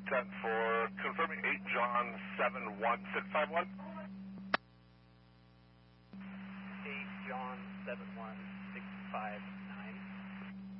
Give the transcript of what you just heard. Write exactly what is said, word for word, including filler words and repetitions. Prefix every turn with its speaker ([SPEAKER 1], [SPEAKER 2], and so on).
[SPEAKER 1] ten four, confirming eight John seven one six five one.
[SPEAKER 2] eight John seven one six five